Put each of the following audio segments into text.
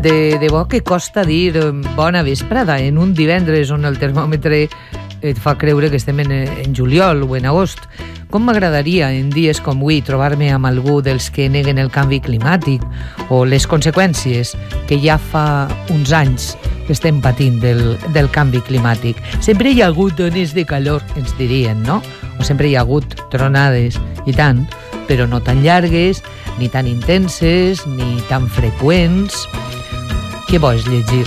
De debò que costa dir bona vesprada en un divendres on el termòmetre et fa creure que estem en juliol o en agost. Com m'agradaria en dies com avui trobar-me amb algú dels que neguen el canvi climàtic o les conseqüències que ja fa uns anys que estem patint del canvi climàtic. Sempre hi ha hagut ones de calor, ens dirien, no? O sempre hi ha hagut tronades, i tant, però no tan llargues, ni tan intenses, ni tan freqüents. Què bo és llegir?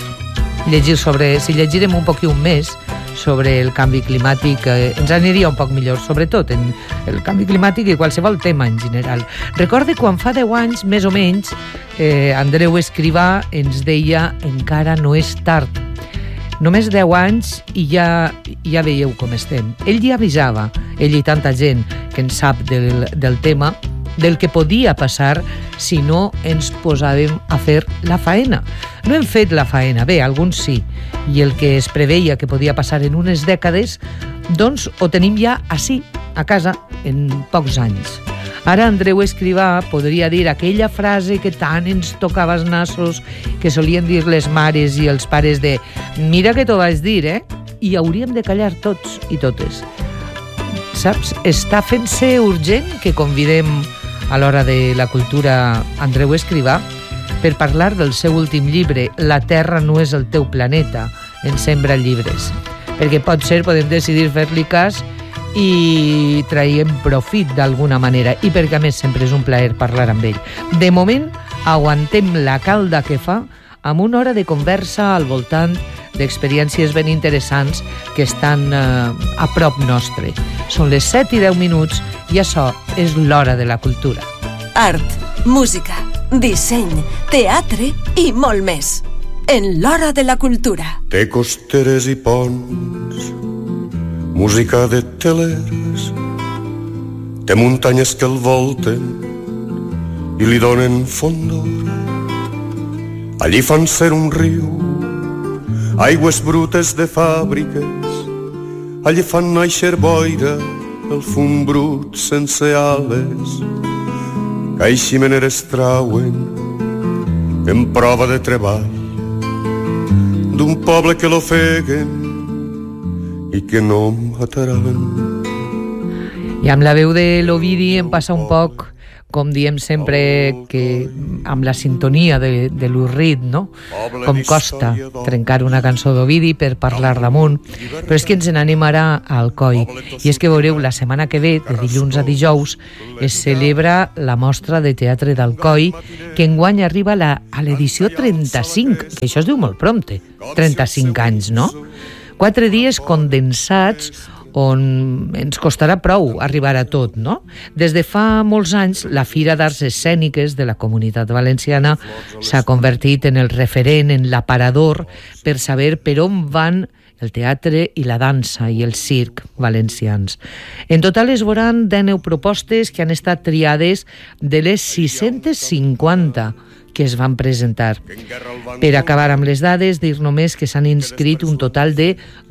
Si llegirem un poc i un més sobre el canvi climàtic, ens aniria un poc millor, sobretot en el canvi climàtic i qualsevol tema en general. Recorde quan fa 10 anys, més o menys, Andreu Escrivà ens deia encara no és tard. Només 10 anys i ja veieu com estem. Ell ja avisava, ell i tanta gent que en sap del tema, del que podia passar si no ens posàvem a fer la faena. No hem fet la faena, bé, alguns sí, i el que es preveia que podia passar en unes dècades, doncs ho tenim ja ací, a casa, en pocs anys. Ara Andreu Escrivà podria dir aquella frase que tant ens tocava els nassos, que solien dir les mares i els pares de «mira que t'ho vaig dir, i hauríem de callar tots i totes. Saps? Està fent-se urgent que convidem a l'Hora de la Cultura Andreu Escrivà per parlar del seu últim llibre La Terra no és el teu planeta, en Sembra Llibres. Perquè podem decidir fer-li cas i traiem profit d'alguna manera, i perquè a més sempre és un plaer parlar amb ell. De moment, aguantem la calda que fa amb una hora de conversa al voltant d'experiències ben interessants que estan a prop nostre. Són les 7:10 i això és l'Hora de la Cultura. Art, música, disseny, teatre i molt més. En l'Hora de la Cultura. Té costeres i ponts, música de telers, té muntanyes que el volten i li donen fondor. Allí fan ser un riu, aigües brutes de fàbriques, allí fan naixer boira, el fum brut sense ales, que així meneres trauen en prova de treball d'un poble que l'ofeguen i que no mataran. I amb la veu de l'Ovidi em passa un poc, com diem sempre, que amb la sintonia de l'Urrit, no? Com costa trencar una cançó d'Ovidi per parlar damunt. Però és que ens n'anem ara a Alcoi. I és que veureu, la setmana que ve, de dilluns a dijous, es celebra la mostra de teatre d'Alcoi, que enguany arriba a l'edició 35, que això es diu molt prompte, 35 anys, no? 4 dies condensats on ens costarà prou arribar a tot, no? Des de fa molts anys, la Fira d'Arts Escèniques de la Comunitat Valenciana s'ha convertit en el referent, en l'aparador, per saber per on van el teatre i la dansa i el circ valencians. En total es veuran 19 propostes que han estat triades de les 650 que es van presentar. Per acabar amb les dades, dir només que s'han inscrit un total de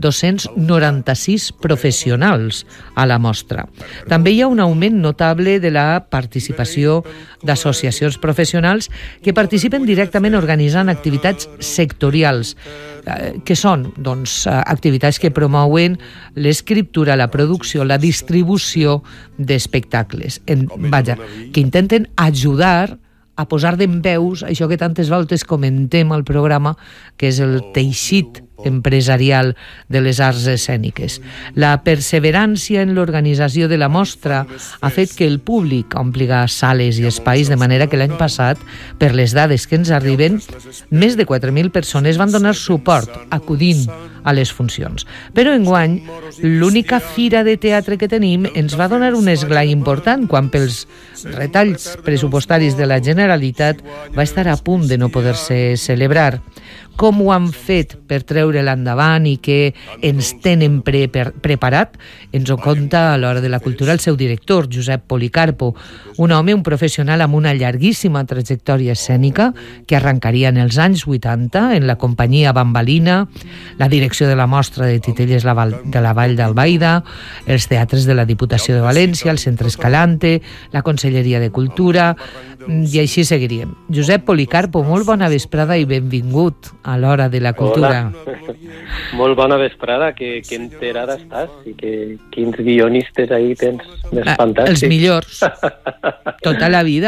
296 professionals a la mostra. També hi ha un augment notable de la participació d'associacions professionals que participen directament organitzant activitats sectorials, que són activitats que promouen l'escriptura, la producció, la distribució d'espectacles. Que intenten ajudar a posar dempeus això que tantes voltes comentem al programa, que és el teixit empresarial de les arts escèniques. La perseverància en l'organització de la mostra ha fet que el públic ompliga sales i espais, de manera que l'any passat, per les dades que ens arriben, més de 4.000 persones van donar suport acudint a les funcions. Però enguany, l'única fira de teatre que tenim ens va donar un esglai important quan pels retalls pressupostaris de la Generalitat va estar a punt de no poder-se celebrar. Com ho han fet per treure-la endavant i que ens tenen preparat, ens ho conta a l'Hora de la Cultura el seu director, Josep Policarpo, un home, un professional amb una llarguíssima trajectòria escènica que arrencaria en els anys 80 en la companyia Bambalina, la direcció direcció de la mostra de Titelles de la Vall d'Albaida, els teatres de la Diputació de València, el Centre Escalante, la Conselleria de Cultura, i així seguiríem. Josep Policarpo, molt bona vesprada i benvingut a l'Hora de la Cultura. Hola. Molt bona vesprada, que enterada estàs i que quins guionistes ahí tens més fantàstics. Els millors. Tota la vida.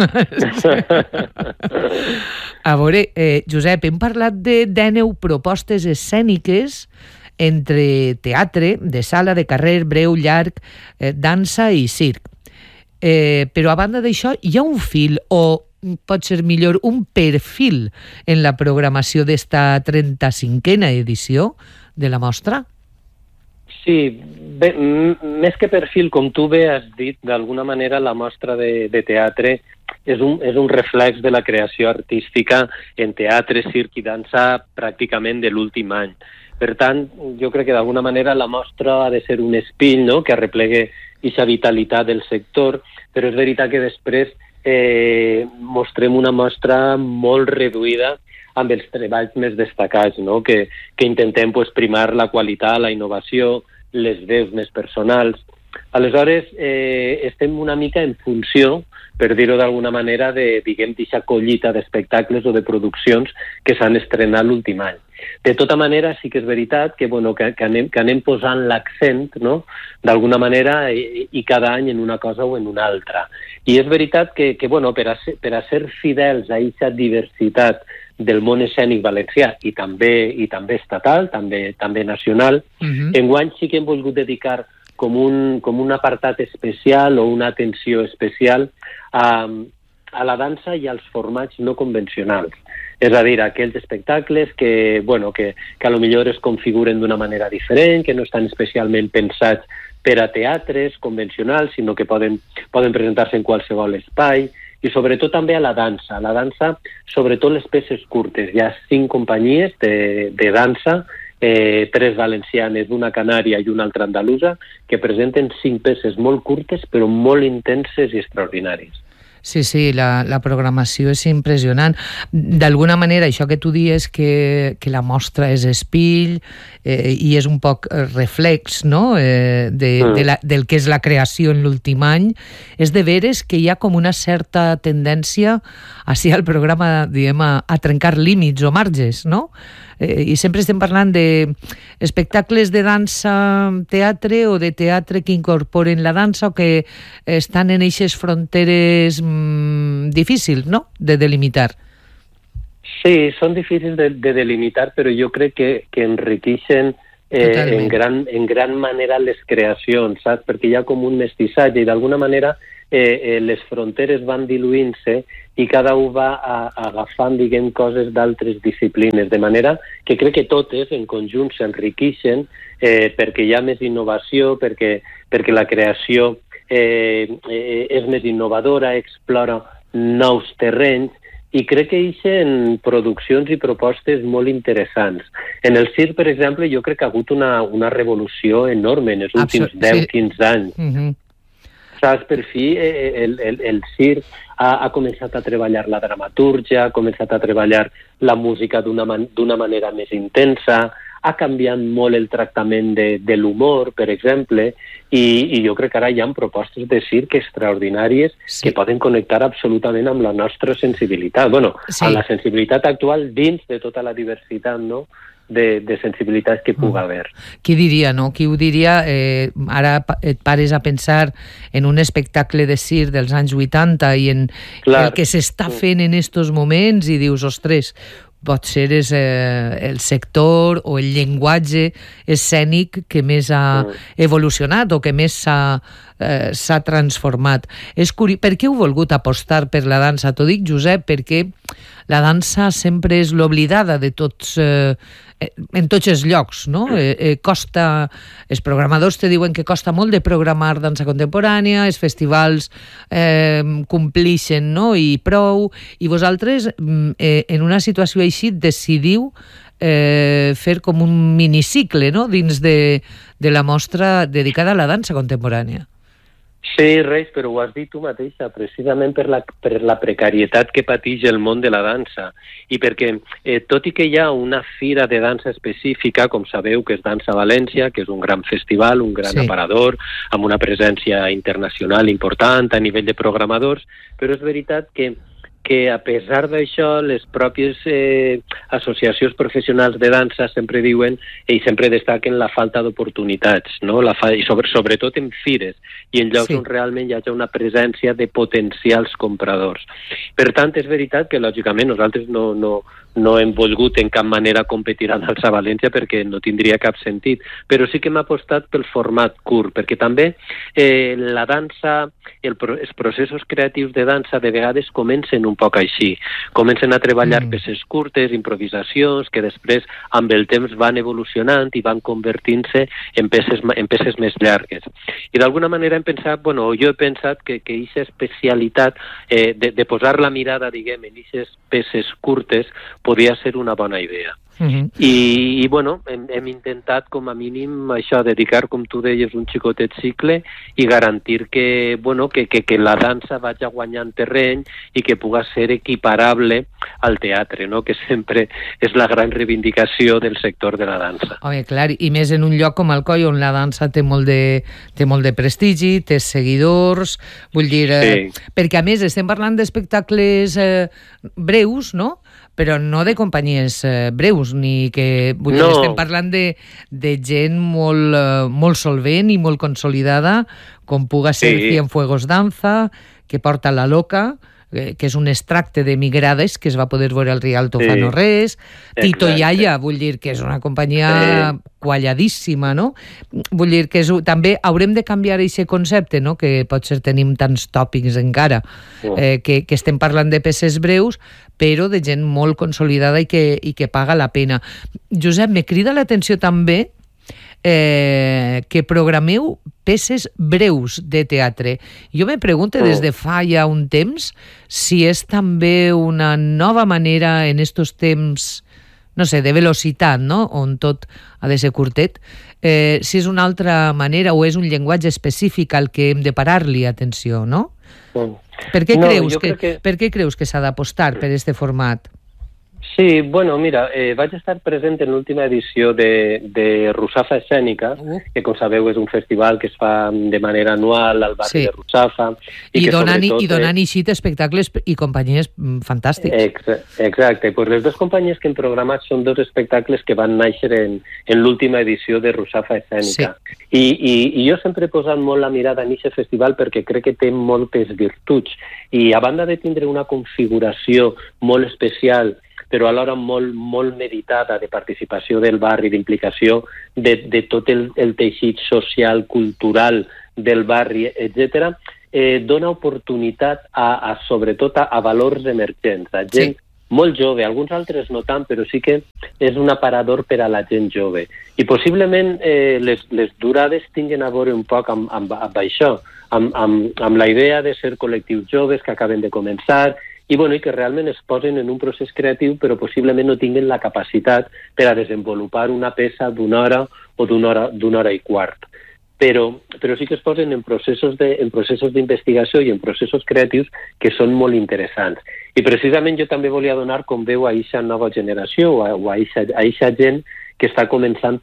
A veure, Josep, hem parlat de 19 propostes escèniques entre teatre, de sala, de carrer, breu, llarg, dansa i circ. Però a banda d'això hi ha un fil, o pot ser millor un perfil en la programació d'esta 35a edició de la mostra? Sí, bé, més que perfil, com tu bé has dit, d'alguna manera la mostra de teatre és un reflex de la creació artística en teatre, circ i dansa pràcticament de l'últim any. Per tant, jo crec que d'alguna manera la mostra ha de ser un espill, no?, que arreplegue aquesta vitalitat del sector, però és veritat que després mostrem una mostra molt reduïda amb els treballs més destacats, no?, que intentem primar la qualitat, la innovació, les veus més personals. Aleshores, estem una mica en funció, per dir-ho d'alguna manera, d'aquesta collita d'espectacles o de produccions que s'han estrenat l'últim any. De tota manera, sí que és veritat que anem posant l'accent, no?, d'alguna manera, i cada any en una cosa o en una altra. I és veritat que per a ser fidels a aquesta diversitat del món escènic valencià i també estatal, també nacional, enguany sí que hem volgut dedicar com un apartat especial o una atenció especial a la dansa i als formats no convencionals. És a dir, aquells espectacles que a lo millor es configuren d'una manera diferent, que no estan especialment pensats per a teatres convencionals, sinó que poden presentar-se en qualsevol espai, i sobretot també a la dansa. A la dansa, sobretot les peces curtes. Hi ha 5 companyies de dansa, 3 valencianes, una canària i una altra andalusa, que presenten 5 peces molt curtes però molt intenses i extraordinàries. Sí, la programació és impressionant. D'alguna manera, això que tu dius que la mostra és espill i és un poc reflex, no?, del que és la creació en l'últim any, és de veres que hi ha com una certa tendència així al programa, diguem, a trencar límits o marges, no? I sempre estem parlant d'espectacles de dansa teatre o de teatre que incorporen la dansa o que estan en eixes fronteres difícils, no?, de delimitar. Sí, són difícils de delimitar, però jo crec que enriqueixen en gran manera les creacions, saps? Perquè hi ha com un mestissatge i d'alguna manera les fronteres van diluint-se i cada un va agafant, diguem, coses d'altres disciplines, de manera que crec que totes en conjunt s'enriqueixen perquè hi ha més innovació, perquè la creació és més innovadora, explora nous terrenys, i crec que eixen produccions i propostes molt interessants. En el circ, per exemple, jo crec que ha hagut una revolució enorme en els últims 10-15 anys. Saps, per fi, el circ ha començat a treballar la dramatúrgia, ha començat a treballar la música d'una manera més intensa, ha canviat molt el tractament de l'humor, per exemple, i jo crec que ara hi ha propostes de circ extraordinàries que poden connectar absolutament amb la nostra sensibilitat. Amb la sensibilitat actual dins de tota la diversitat, no?, de sensibilitats que pugui haver. Qui diria, no? Qui ho diria? Ara et pares a pensar en un espectacle de circ dels anys 80 i en el que s'està fent en estos moments i dius, ostres, potser és el sector o el llenguatge escènic que més ha evolucionat o que més s'ha transformat. És curiós. Per què heu volgut apostar per la dansa? T'ho dic, Josep, perquè la dansa sempre és l'oblidada de tots en tots els llocs, no? Costa, els programadors te diuen que costa molt de programar dansa contemporània, els festivals complixen, no?, i prou, i vosaltres en una situació així decidiu fer com un minicicle, no?, dins de la mostra dedicada a la dansa contemporània. Sí, Reis, però ho has dit tu mateixa, precisament per la precarietat que pateix el món de la dansa i perquè, tot i que hi ha una fira de dansa específica, com sabeu, que és Dansa València, que és un gran festival, un gran aparador, amb una presència internacional important a nivell de programadors, però és veritat que a pesar d'això, les pròpies associacions professionals de dansa sempre diuen i sempre destaquen la falta d'oportunitats, no? I sobretot en fires i en llocs on realment hi hagi una presència de potencials compradors. Per tant, és veritat que, lògicament, nosaltres no hem volgut en cap manera competir amb Dansa València perquè no tindria cap sentit, però sí que hem apostat pel format curt, perquè també la dansa, els processos creatius de dansa de vegades comencen un poc així. Comencen a treballar peces curtes, improvisacions, que després amb el temps van evolucionant i van convertint-se en peces més llargues. I d'alguna manera hem pensat, jo he pensat que aquesta especialitat de posar la mirada, diguem, en aquestes peces curtes podia ser una bona idea. I hem intentat com a mínim això, dedicar, com tu deies, un xicotet cicle i garantir que la dansa vagi guanyant terreny i que pugui ser equiparable al teatre, no? Que sempre és la gran reivindicació del sector de la dansa. Home, clar, i més en un lloc com Alcoi on la dansa té molt de prestigi, té seguidors, vull dir, perquè a més estem parlant d'espectacles breus, no? Però no de companyies breus, ni que... Vull dir, estem parlant de gent molt solvent i molt consolidada, com puga ser Cienfuegos Danza, que porta La Loca, que és un extracte de Migrades que es va poder veure al Rialto fa no res, Tito Yaya, vull dir que és una companyia qualladíssima, no? Vull dir que també haurem de canviar aquest concepte, no? Que potser tenim tants tòpics encara, que estem parlant de peces breus, però de gent molt consolidada i que paga la pena. Josep, me crida l'atenció també que programeu peces breus de teatre. Jo me pregunto des de fa ja un temps si és també una nova manera en estos temps, no sé, de velocitat, no? On tot ha de ser curtet, si és una altra manera o és un llenguatge específic al que hem de parar-li atenció, no? Per què creus que s'ha d'apostar per aquest format? Sí, mira, vaig estar present en l'última edició de Russafa Escènica, que com sabeu és un festival que es fa de manera anual al barri de Russafa. I donant així espectacles i companyies fantàstics. Exacte, les dues companyies que hem programat són dos espectacles que van néixer en l'última edició de Russafa Escènica. I jo sempre he posat molt la mirada en aquest festival perquè crec que té moltes virtuts i a banda de tindre una configuració molt especial però alhora molt meditada de participació del barri, d'implicació de tot el teixit social, cultural del barri, etc., dona oportunitat sobretot a valors emergents, a gent molt jove, alguns altres no tant, però sí que és un aparador per a la gent jove. I possiblement les durades tinguin a veure un poc amb això, amb la idea de ser col·lectius joves que acaben de començar i que realment es posen en un procés creatiu però possiblement no tinguin la capacitat per a desenvolupar una peça d'una hora o d'una hora i quart. Però sí que es posen en processos d'investigació i en processos creatius que són molt interessants. I precisament jo també volia donar com veu a aquesta nova generació o a aquesta gent que està començant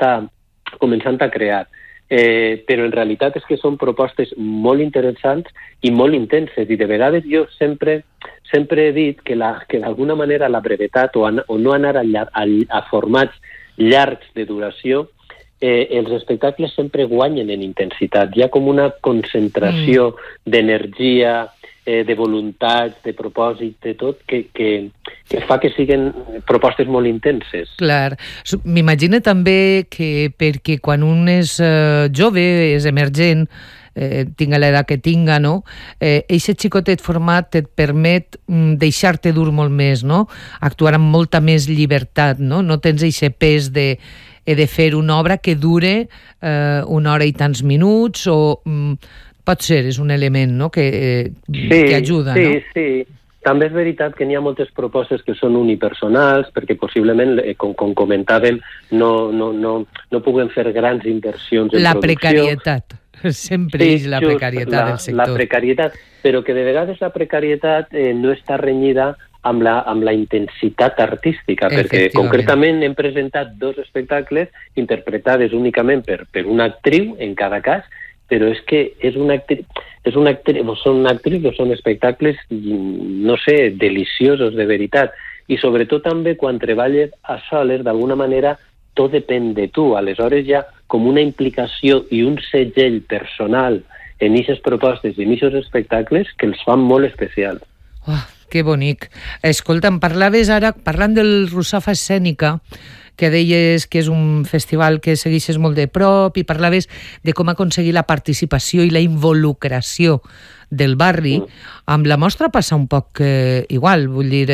a crear. Però en realitat és que són propostes molt interessants i molt intenses i de vegades jo sempre he dit que d'alguna manera la brevetat o no anar a formats llargs de duració els espectacles sempre guanyen en intensitat. Hi ha com una concentració d'energia, de voluntat, de propòsit, de tot, que fa que siguin propostes molt intenses. Clar. M'imagino també que perquè quan un és jove, és emergent, tinga l'edat que tinga, no? Eixe xicotet format et permet deixar-te dur molt més, no? Actuar amb molta més llibertat, no? No tens eixe pes de fer una obra que dure una hora i tants minuts o pot ser, és un element, no? que ajuda, no? Sí. També és veritat que n'hi ha moltes propostes que són unipersonals, perquè possiblement, com comentàvem, no puguen fer grans inversions en producció. La precarietat. Sempre és la precarietat del sector. La precarietat, però que de vegades la precarietat no està renyida amb la intensitat artística, perquè concretament hem presentat 2 espectacles interpretades únicament per una actriu en cada cas, però és que són actrius o són espectacles, no sé, deliciosos de veritat. I sobretot també quan treballes a soles, d'alguna manera, tot depèn de tu. Aleshores hi ha com una implicació i un segell personal en aquestes propostes i en aquests espectacles que els fan molt especials. Que bonic. Escolta'm, parlaves ara, parlant del Russafa Escènica, que deies que és un festival que segueixes molt de prop i parlaves de com aconseguir la participació i la involucració del barri. Amb la mostra passa un poc igual, vull dir,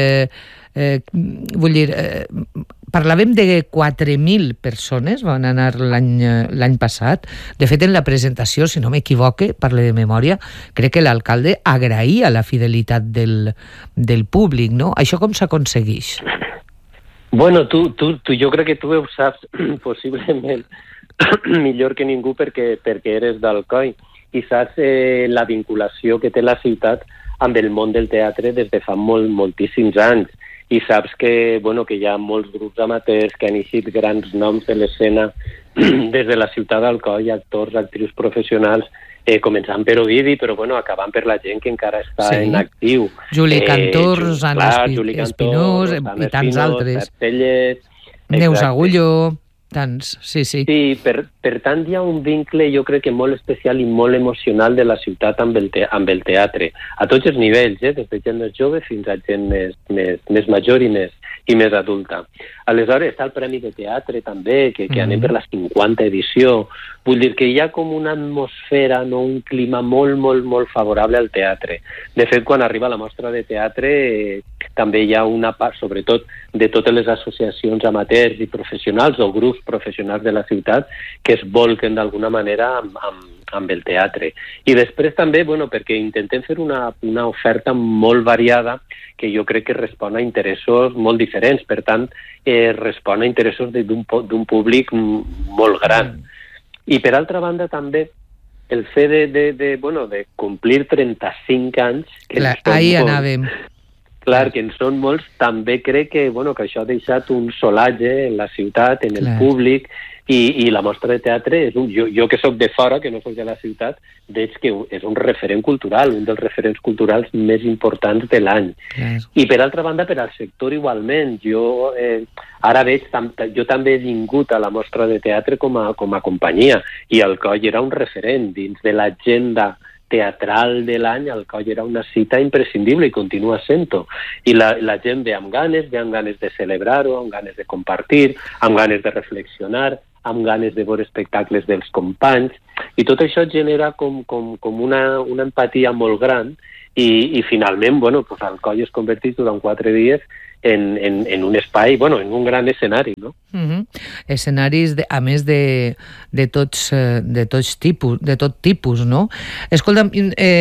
parlàvem de 4.000 persones, van anar l'any passat. De fet, en la presentació, si no m'equivoque, parle de memòria, crec que l'alcalde agraïa la fidelitat del públic, no? Això com s'aconsegueix? Bueno, jo crec que tu ho saps possiblement millor que ningú perquè eres d'Alcoi i saps la vinculació que té la ciutat amb el món del teatre des de fa moltíssims anys. I saps que hi ha molts grups amateurs que han eixit grans noms de l'escena des de la ciutat d'Alcoi, actors, actrius professionals, començant per Ovidi, però acabant per la gent que encara està en actiu. Juli Cantors, Anna Espinós i tants altres. Neus Agulló, tants, sí. Sí, per tant hi ha un vincle, jo crec que molt especial i molt emocional de la ciutat amb el teatre, a tots els nivells, des de gent més jove fins a gent més major i més adulta. Aleshores està el Premi de Teatre també, que anem per la 50 edició. Vull dir que hi ha com una atmosfera, no, un clima molt, molt, molt favorable al teatre. De fet, quan arriba la mostra de teatre també hi ha una part, sobretot de totes les associacions amateurs i professionals o grups professionals de la ciutat que es volquen d'alguna manera amb el teatre. I després també, perquè intentem fer una oferta molt variada que jo crec que respon a interessos molt diferents, per tant, respon a interessos d'un públic molt gran. I per altra banda també el fet de complir 35 anys... Ahí anàvem. Clar, que en són molts, també crec que això ha deixat un solatge en la ciutat, en el públic, i la mostra de teatre, jo que sóc de fora, que no sóc de la ciutat, veig que és un referent cultural, un dels referents culturals més importants de l'any. I per altra banda, per al sector igualment, jo ara veig, jo també he vingut a la mostra de teatre com a companyia, i Alcoi era un referent dins de l'agenda teatral de l'any. Alcoi era una cita imprescindible i continua sent-ho. I la gent ve amb ganes de celebrar-ho, amb ganes de compartir, amb ganes de reflexionar, amb ganes de veure espectacles dels companys, i tot això genera com una empatia molt gran i finalment, Alcoi es converteix durant 4 dies en un espai, en un gran escenari, no? Escenaris, a més de tot tipus, no? Escolta'm,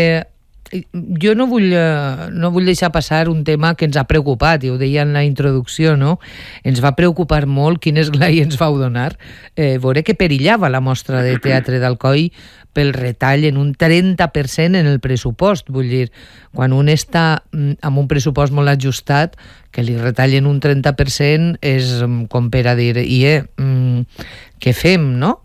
jo no vull deixar passar un tema que ens ha preocupat, i ho deia en la introducció, no? Ens va preocupar molt, quin esglai ens vau donar, veure que perillava la mostra de teatre d'Alcoi pel retall en un 30% en el pressupost. Vull dir, quan un està amb un pressupost molt ajustat, que li retallen un 30% és com per a dir, què fem, no?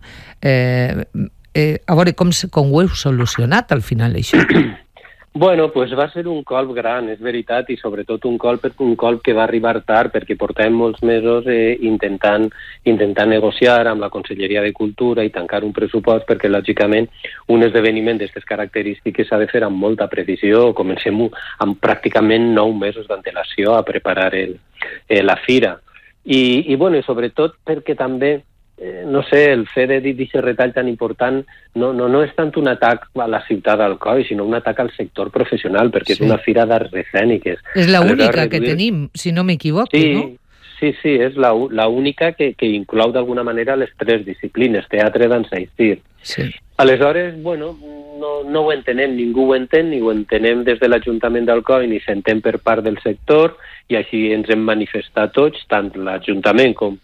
A veure, com ho heu solucionat al final, això? Va ser un colp gran, és veritat, i sobretot un colp que va arribar tard, perquè portàvem molts mesos intentant negociar amb la Conselleria de Cultura i tancar un pressupost, perquè lògicament un esdeveniment d'aquestes característiques s'ha de fer amb molta precisió. Comencem amb pràcticament 9 mesos d'antelació a preparar la fira. I sobretot perquè també no sé, el fet de dir d'aquest retall tan important no és tant un atac a la ciutat d'Alcoi, sinó un atac al sector professional, perquè és una fira d'arts escèniques. És l'única que tenim, si no m'equivoco, no? Sí, és l'única que inclou d'alguna manera les 3 disciplines, teatre, dansa i circ. Sí. Aleshores, no ho entenem, ningú ho entén, ni ho entenem des de l'Ajuntament d'Alcoi, ni s'entén per part del sector, i així ens hem manifestat tots, tant l'Ajuntament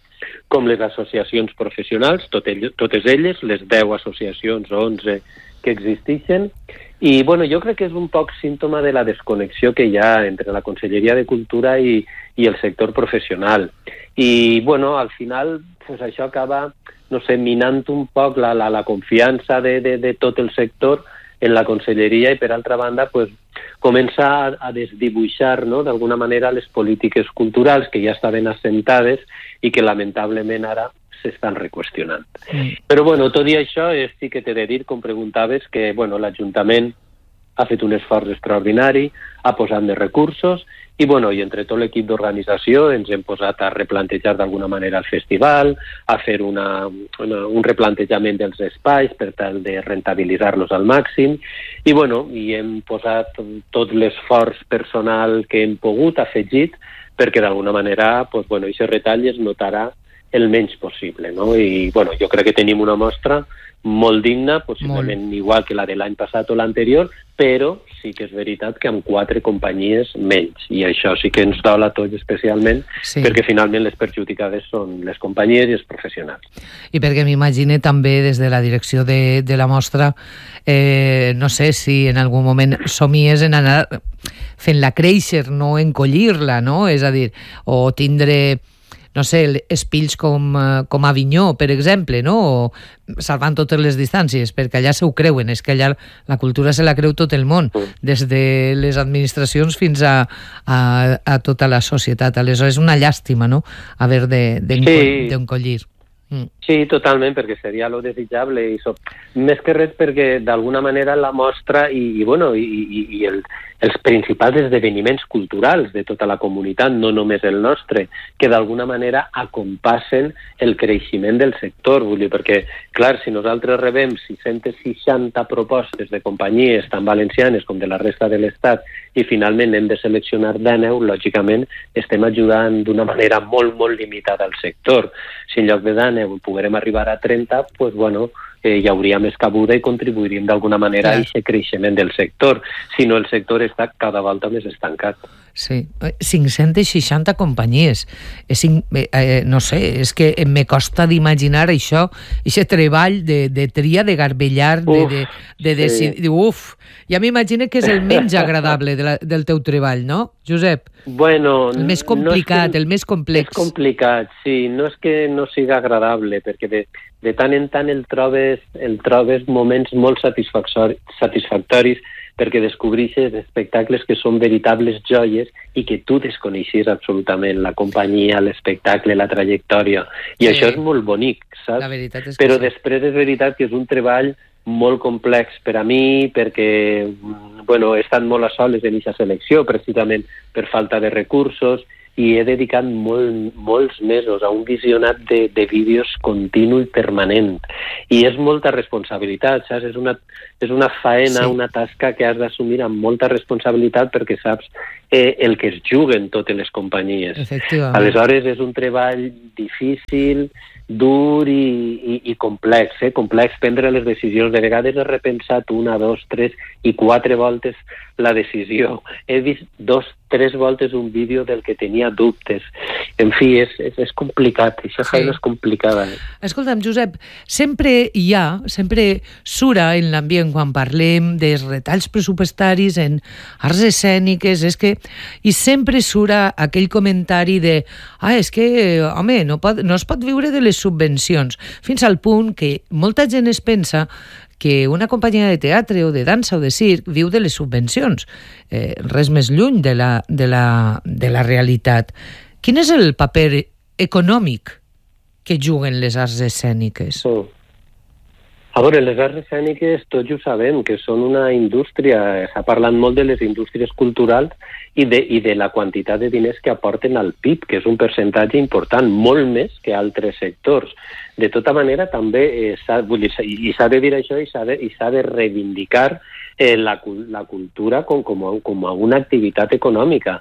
com les associacions professionals, totes elles, les 10 associacions o 11 que existeixen. I bueno, jo crec que és un poc símptoma de la desconnexió que hi ha entre la Conselleria de Cultura i el sector professional. I bueno, al final pues, això acaba, no sé, minant un poc la confiança de tot el sector en la Conselleria i, per altra banda, pues, comença a desdibuixar, no?, d'alguna manera les polítiques culturals que ja estaven assentades i que lamentablement ara s'estan reqüestionant. Però bueno, tot i això sí que t'he de dir, com preguntaves, que bueno, l'Ajuntament ha fet un esforç extraordinari, ha posat més recursos i, bueno, i entre tot l'equip d'organització ens hem posat a replantejar d'alguna manera el festival, a fer un replantejament dels espais per tal de rentabilitzar-los al màxim i, bueno, i hem posat tot l'esforç personal que hem pogut afegit perquè d'alguna manera, pues, bueno, aquest retall es notarà el menys possible, no? I, bueno, jo crec que tenim una mostra molt digna, possiblement igual que la de l'any passat o l'anterior, però sí que és veritat que amb 4 companyies menys, i això sí que ens dol a tots especialment, perquè finalment les perjudicades són les companyies i els professionals. I perquè m'imagine també des de la direcció de la mostra, no sé si en algun moment somies en anar fent-la créixer, no encollir-la, no? És a dir, o tindre no sé, espills com Avinyó, per exemple, no? O salvant totes les distàncies, perquè allà se ho creuen, és que allà la cultura se la creu tot el món, des de les administracions fins a tota la societat. Aleshores és una llàstima, no?, haver d'encollir. Sí, totalment, perquè seria lo desitjable i més que res perquè d'alguna manera la mostra i els principals esdeveniments culturals de tota la comunitat, no només el nostre, que d'alguna manera acompassen el creixement del sector. Vull dir, perquè, clar, si nosaltres rebem 660 propostes de companyies tan valencianes com de la resta de l'Estat i finalment hem de seleccionar 19, lògicament estem ajudant d'una manera molt, molt limitada al sector. Si en lloc de 19 poguérem arribar a 30, pues, bueno, hi hauria més cabuda i contribuiríem d'alguna manera a aquest creixement del sector. Si no, el sector està cada volta més estancat. Sí, 560 companyies. No sé, és que me costa d'imaginar això, aquest treball de tria, de garbellar, de decidir. Ja m'imagino que és el menys agradable del teu treball, no, Josep? Bueno, el més complicat, el més complex. És complicat, sí. No és que no siga agradable, perquè de tant en tant el trobes moments molt satisfactoris perquè descobreixes espectacles que són veritables joies i que tu desconeixies absolutament, la companyia, l'espectacle, la trajectòria. I això és molt bonic, saps? La veritat és que però després és veritat que és un treball molt complex per a mi, perquè bueno, he estat molt a soles en aquesta selecció, precisament per falta de recursos, i he dedicat molts mesos a un visionat de vídeos continu i permanent. I és molta responsabilitat, saps? És una faena, una tasca que has d'assumir amb molta responsabilitat perquè saps el que es juguen totes les companyies. Aleshores és un treball difícil, dur i complex, complex prendre les decisions. De vegades he repensat 1, 2, 3 i 4 voltes la decisió. He vist 2, 3 voltes un vídeo del que tenia dubtes. En fi, és complicat, això és complicada. Escolta'm, Josep, sempre sura en l'ambient quan parlem dels retalls pressupostaris en arts escèniques, i sempre sura aquell comentari de és que, home, no es pot viure de les subvencions, fins al punt que molta gent es pensa que una companyia de teatre o de dansa o de circ viu de les subvencions. Res més lluny de la realitat. Quin és el paper econòmic que juguen les arts escèniques? A veure, les arts escèniques tots ho sabem, que són una indústria. S'ha parlat molt de les indústries culturals i de la quantitat de diners que aporten al PIB, que és un percentatge important, molt més que altres sectors. De tota manera, també s'ha de dir això i s'ha de reivindicar la cultura com a una activitat econòmica.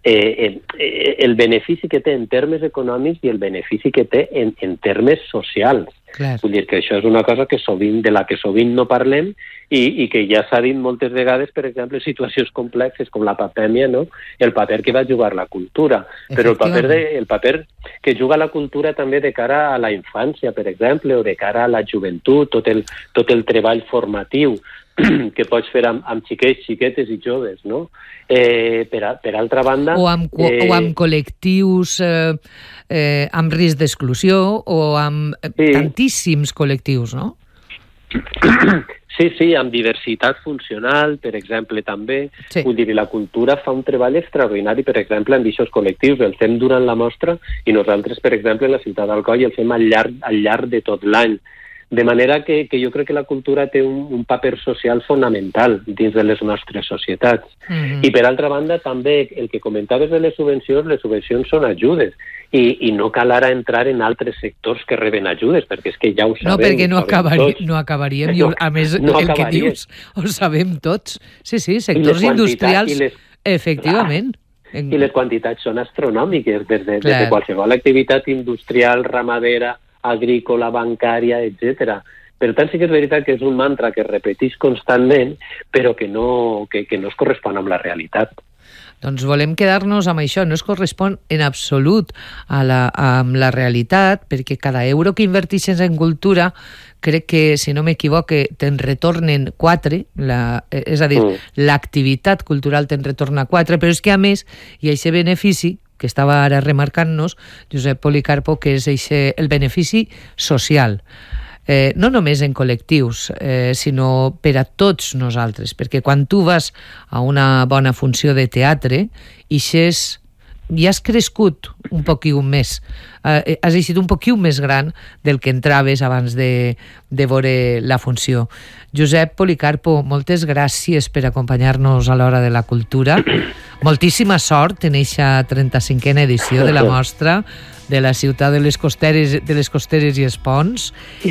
El benefici que té en termes econòmics i el benefici que té en termes socials. Vull dir que això és una cosa de la que sovint no parlem i que ja s'ha dit moltes vegades, per exemple, situacions complexes com la pandèmia, no? El paper que va jugar la cultura, però el paper que juga la cultura també de cara a la infància, per exemple, o de cara a la joventut, tot el treball formatiu que pots fer amb xiquets, xiquetes i joves, no? Per altra banda... O amb col·lectius amb risc d'exclusió, o amb tantíssims col·lectius, no? Sí, amb diversitat funcional, per exemple, també. Sí. Vull dir, la cultura fa un treball extraordinari, per exemple, amb aquests col·lectius. El fem durant la mostra i nosaltres, per exemple, a la ciutat d'Alcoi el fem al llarg de tot l'any. De manera que jo crec que la cultura té un paper social fonamental dins de les nostres societats. I per altra banda, també, el que comentaves de les subvencions són ajudes. I no cal ara entrar en altres sectors que reben ajudes, perquè és que ja ho sabem. No, perquè no acabaríem. A més, el que dius, ho sabem tots. Sí, sectors industrials, efectivament. I les quantitats són astronòmiques, des de qualsevol activitat industrial, ramadera, agrícola, bancària, etc. Per tant, sí que és veritat que és un mantra que es repeteix constantment, però que no es correspon amb la realitat. Doncs volem quedar-nos amb això. No es correspon en absolut amb la realitat, perquè cada euro que invertixes en cultura, crec que, si no m'equivoque, te'n retornen 4, és a dir, l'activitat cultural te'n retorna 4, però és que, a més, hi ha aquest benefici que estava ara remarcant-nos Josep Policarpo, que és el benefici social. No només en col·lectius, sinó per a tots nosaltres, perquè quan tu vas a una bona funció de teatre, ja has crescut un poquiu més, has eixit un poquiu més gran del que entraves abans de veure la funció. Josep Policarpo, moltes gràcies per acompanyar-nos a l'Hora de la Cultura. Moltíssima sort en eixa 35a edició de la mostra de la ciutat de les costeres i els ponts.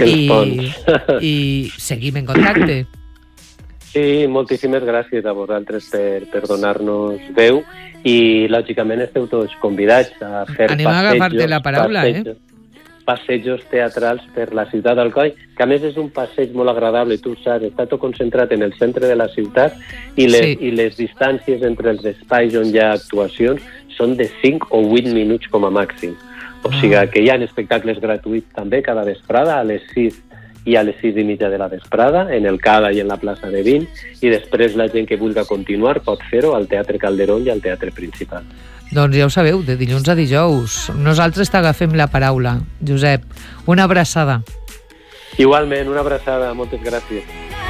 I seguim en contacte. Sí, moltíssimes gràcies a vosaltres per donar-nos veu i, lògicament, esteu tots convidats a fer passejos teatrals per la ciutat d'Alcoi, que a més és un passeig molt agradable, tu saps, està tot concentrat en el centre de la ciutat i les distàncies entre els espais on hi ha actuacions són de 5 o 8 minuts com a màxim. O sigui que hi ha espectacles gratuïts també cada vesprada a les 6 i a les 6:30 de la vesprada, en el CADA i en la plaça de Vins, i després la gent que vulgui continuar pot fer-ho al Teatre Calderón i al Teatre Principal. Doncs ja ho sabeu, de dilluns a dijous. Nosaltres t'agafem la paraula, Josep. Una abraçada. Igualment, una abraçada. Moltes gràcies.